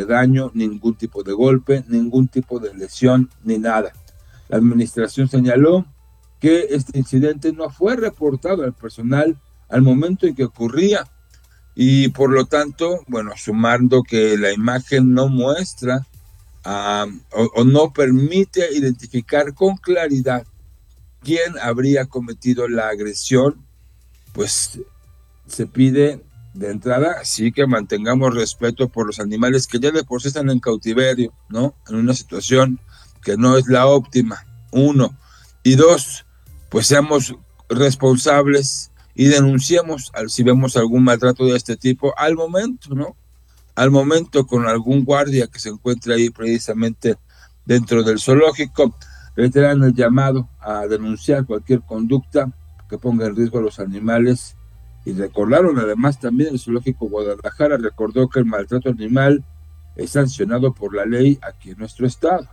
de daño, ningún tipo de golpe, ningún tipo de lesión, ni nada. La administración señaló que este incidente no fue reportado al personal al momento en que ocurría y por lo tanto, bueno, sumando que la imagen no muestra o no permite identificar con claridad quién habría cometido la agresión, pues se pide de entrada sí que mantengamos respeto por los animales que ya de por sí están en cautiverio, ¿no? En una situación que no es la óptima, uno. Y dos, pues seamos responsables y denunciemos si vemos algún maltrato de este tipo al momento, ¿no? Al momento con algún guardia que se encuentre ahí precisamente dentro del zoológico. Reiteran el llamado a denunciar cualquier conducta que ponga en riesgo a los animales y recordaron además también el Zoológico Guadalajara recordó que el maltrato animal es sancionado por la ley aquí en nuestro estado.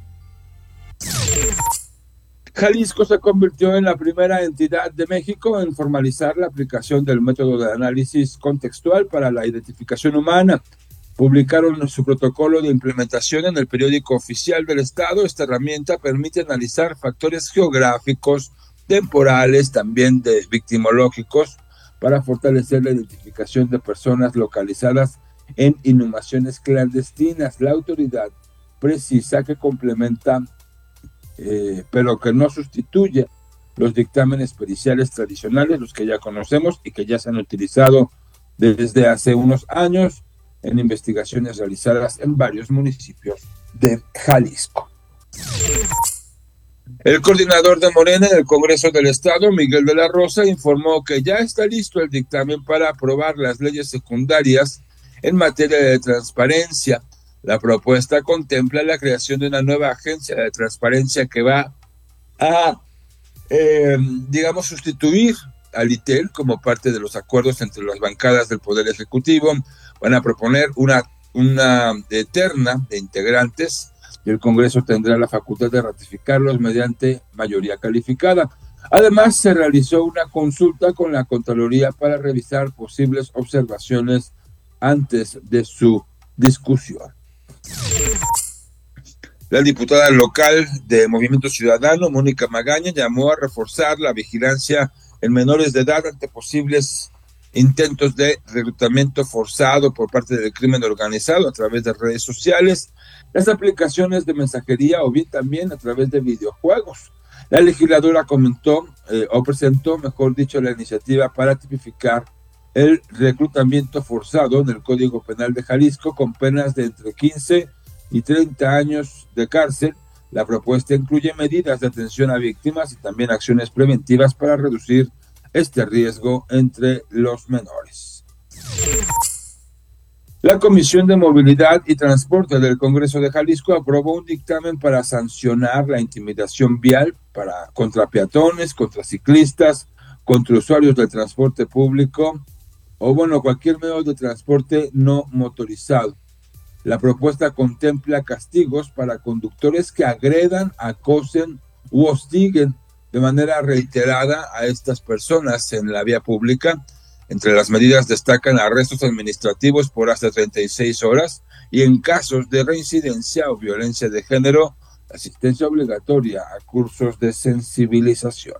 Jalisco se convirtió en la primera entidad de México en formalizar la aplicación del método de análisis contextual para la identificación humana. Publicaron su protocolo de implementación en el periódico oficial del estado. Esta herramienta permite analizar factores geográficos, temporales, también de victimológicos, para fortalecer la identificación de personas localizadas en inhumaciones clandestinas. La autoridad precisa que complementa, pero que no sustituye los dictámenes periciales tradicionales, los que ya conocemos y que ya se han utilizado desde hace unos años en investigaciones realizadas en varios municipios de Jalisco. El coordinador de Morena en el Congreso del Estado, Miguel de la Rosa, informó que ya está listo el dictamen para aprobar las leyes secundarias en materia de transparencia. La propuesta contempla la creación de una nueva agencia de transparencia que va a, sustituir al ITEL como parte de los acuerdos entre las bancadas del Poder Ejecutivo. Van a proponer una terna de integrantes y el Congreso tendrá la facultad de ratificarlos mediante mayoría calificada. Además, se realizó una consulta con la Contraloría para revisar posibles observaciones antes de su discusión. La diputada local de Movimiento Ciudadano, Mónica Magaña, llamó a reforzar la vigilancia en menores de edad ante posibles intentos de reclutamiento forzado por parte del crimen organizado a través de redes sociales, las aplicaciones de mensajería o bien también a través de videojuegos. La legisladora presentó la iniciativa para tipificar el reclutamiento forzado en el Código Penal de Jalisco con penas de entre 15 y 30 años de cárcel. La propuesta incluye medidas de atención a víctimas y también acciones preventivas para reducir este riesgo entre los menores. La Comisión de Movilidad y Transporte del Congreso de Jalisco aprobó un dictamen para sancionar la intimidación vial contra peatones, contra ciclistas, contra usuarios del transporte público o cualquier medio de transporte no motorizado. La propuesta contempla castigos para conductores que agredan, acosen u hostiguen de manera reiterada a estas personas en la vía pública. Entre las medidas destacan arrestos administrativos por hasta 36 horas y en casos de reincidencia o violencia de género, asistencia obligatoria a cursos de sensibilización.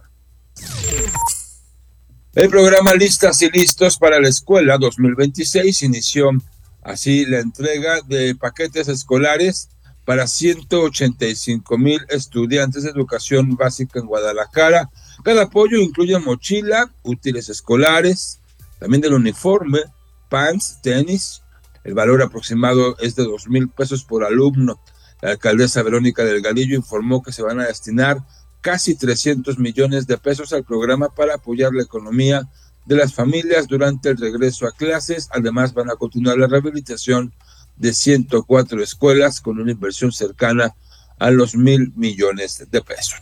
El programa Listas y Listos para la Escuela 2026 inició así la entrega de paquetes escolares para 185,000 estudiantes de educación básica en Guadalajara. Cada apoyo incluye mochila, útiles escolares, también del uniforme, pants, tenis. El valor aproximado es de 2,000 pesos por alumno. La alcaldesa Verónica Delgadillo informó que se van a destinar casi 300 millones de pesos al programa para apoyar la economía de las familias durante el regreso a clases. Además, van a continuar la rehabilitación de 104 escuelas con una inversión cercana a los 1,000 millones de pesos.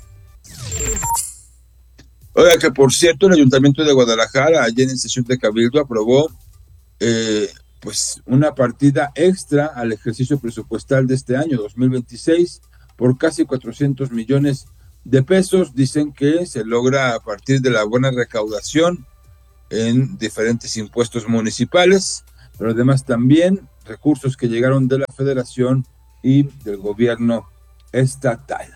Oiga, que por cierto, el Ayuntamiento de Guadalajara, ayer en sesión de Cabildo, aprobó una partida extra al ejercicio presupuestal de este año, 2026, por casi 400 millones de pesos. Dicen que se logra a partir de la buena recaudación en diferentes impuestos municipales, pero además también recursos que llegaron de la Federación y del gobierno estatal.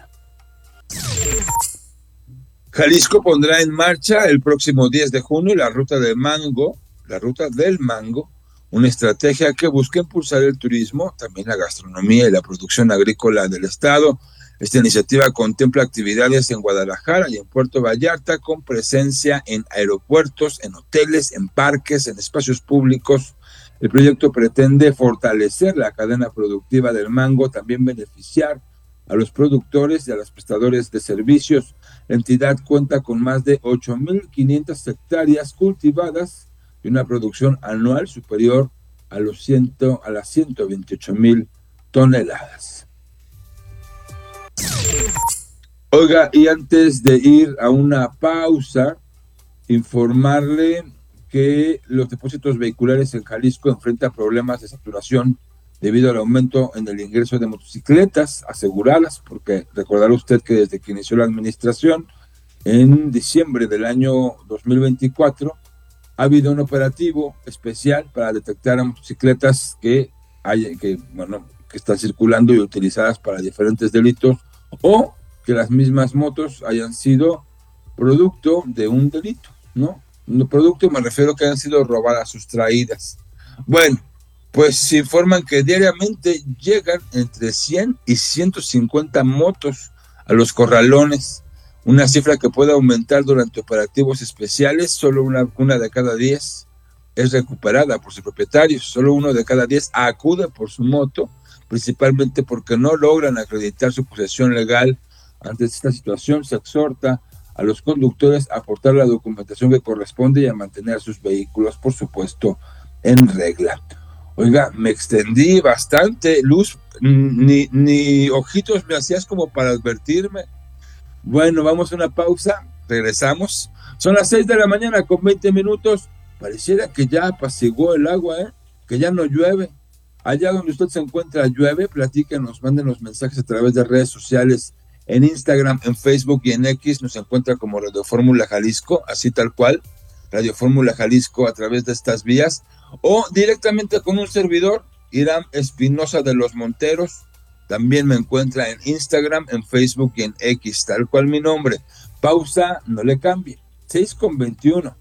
Jalisco pondrá en marcha el próximo 10 de junio la ruta del mango, una estrategia que busca impulsar el turismo, también la gastronomía y la producción agrícola del estado. Esta iniciativa contempla actividades en Guadalajara y en Puerto Vallarta, con presencia en aeropuertos, en hoteles, en parques, en espacios públicos. El proyecto pretende fortalecer la cadena productiva del mango, también beneficiar a los productores y a los prestadores de servicios. La entidad cuenta con más de 8,500 hectáreas cultivadas y una producción anual superior a las 128,000 toneladas. Oiga, y antes de ir a una pausa, informarle que los depósitos vehiculares en Jalisco enfrentan problemas de saturación debido al aumento en el ingreso de motocicletas aseguradas, porque recordará usted que desde que inició la administración, en diciembre del año 2024, ha habido un operativo especial para detectar a motocicletas que están circulando y utilizadas para diferentes delitos, o que las mismas motos hayan sido producto de un delito, ¿no? No producto, me refiero a que hayan sido robadas, sustraídas. Bueno, pues se informan que diariamente llegan entre 100 y 150 motos a los corralones, una cifra que puede aumentar durante operativos especiales. Solo una de cada 10 es recuperada por sus propietarios, solo 1 de cada 10 acude por su moto, principalmente porque no logran acreditar su posesión legal. Ante esta situación, se exhorta a los conductores a aportar la documentación que corresponde y a mantener sus vehículos, por supuesto, en regla. Oiga, me extendí bastante, Luz, ni ojitos me hacías como para advertirme. Bueno, vamos a una pausa, regresamos. Son las 6 de la mañana con 20 minutos. Pareciera que ya apaciguó el agua, que ya no llueve. Allá donde usted se encuentra, llueve, platíquenos, mándenos mensajes a través de redes sociales, en Instagram, en Facebook y en X. Nos encuentra como Radio Fórmula Jalisco, así tal cual, Radio Fórmula Jalisco, a través de estas vías, o directamente con un servidor, Hiram Espinosa de los Monteros. También me encuentra en Instagram, en Facebook y en X, tal cual mi nombre. Pausa, no le cambie. 6:21.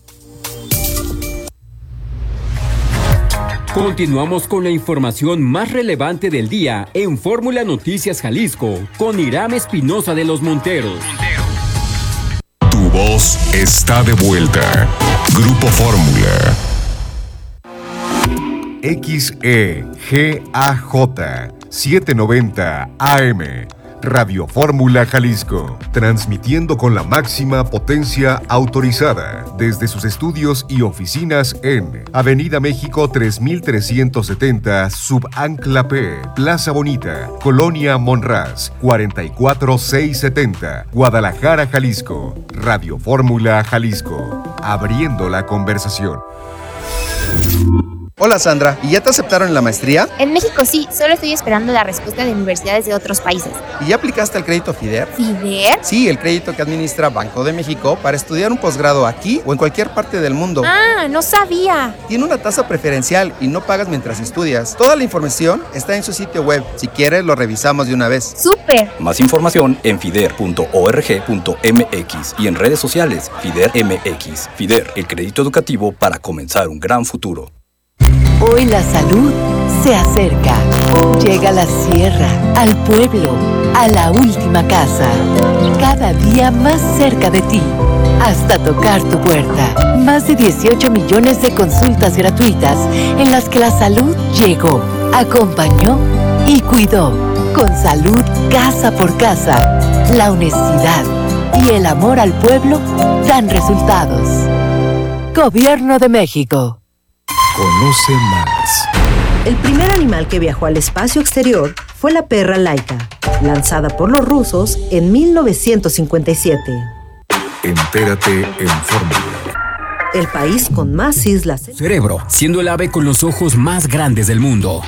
Continuamos con la información más relevante del día en Fórmula Noticias Jalisco con Hiram Espinosa de los Monteros. Tu voz está de vuelta. Grupo Fórmula. XEGAJ 790 AM. Radio Fórmula Jalisco, transmitiendo con la máxima potencia autorizada desde sus estudios y oficinas en Avenida México 3370, Subancla P, Plaza Bonita, Colonia Monraz, 44670, Guadalajara, Jalisco. Radio Fórmula Jalisco, abriendo la conversación. Hola Sandra, ¿y ya te aceptaron en la maestría? En México sí, solo estoy esperando la respuesta de universidades de otros países. ¿Y ya aplicaste al crédito FIDER? ¿FIDER? Sí, el crédito que administra Banco de México para estudiar un posgrado aquí o en cualquier parte del mundo. Ah, no sabía. Tiene una tasa preferencial y no pagas mientras estudias. Toda la información está en su sitio web. Si quieres, lo revisamos de una vez. ¡Súper! Más información en fider.org.mx y en redes sociales FIDER MX. FIDER, el crédito educativo para comenzar un gran futuro. Hoy la salud se acerca. Llega a la sierra, al pueblo, a la última casa. Cada día más cerca de ti, hasta tocar tu puerta. Más de 18 millones de consultas gratuitas en las que la salud llegó, acompañó y cuidó. Con salud casa por casa, la honestidad y el amor al pueblo dan resultados. Gobierno de México. Conoce más. El primer animal que viajó al espacio exterior fue la perra Laika, lanzada por los rusos en 1957. Entérate en Fórmula. El país con más islas. Cerebro, siendo el ave con los ojos más grandes del mundo.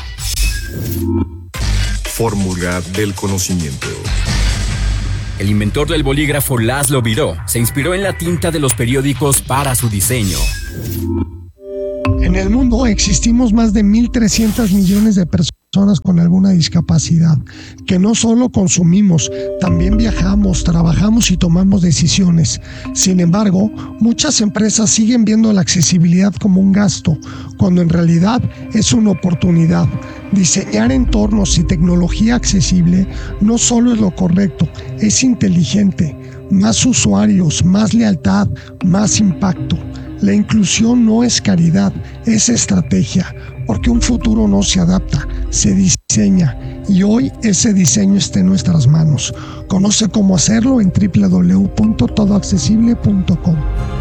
Fórmula del conocimiento. El inventor del bolígrafo Laszlo Biró se inspiró en la tinta de los periódicos para su diseño. En el mundo existimos más de 1.300 millones de personas con alguna discapacidad, que no solo consumimos, también viajamos, trabajamos y tomamos decisiones. Sin embargo, muchas empresas siguen viendo la accesibilidad como un gasto, cuando en realidad es una oportunidad. Diseñar entornos y tecnología accesible no solo es lo correcto, es inteligente. Más usuarios, más lealtad, más impacto. La inclusión no es caridad, es estrategia, porque un futuro no se adapta, se diseña, y hoy ese diseño está en nuestras manos. Conoce cómo hacerlo en www.todoaccesible.com.